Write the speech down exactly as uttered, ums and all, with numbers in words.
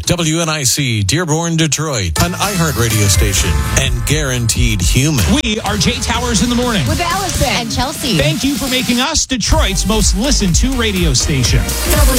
W N I C, Dearborn, Detroit, an iHeart radio station, and guaranteed human. We are Jay Towers in the morning. With Allison and Chelsea. Thank you for making us Detroit's most listened to radio station.